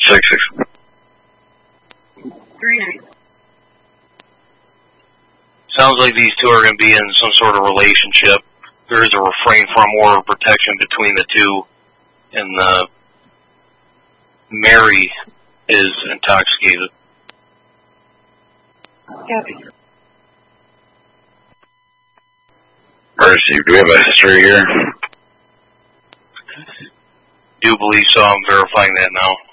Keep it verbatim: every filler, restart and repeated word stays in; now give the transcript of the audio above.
six six. Three eight. Sounds like these two are going to be in some sort of relationship. There is a refrain from or protection between the two, and uh, Mary is intoxicated. Copy. Mercy, do we have a history here? Do believe so. I'm verifying that now.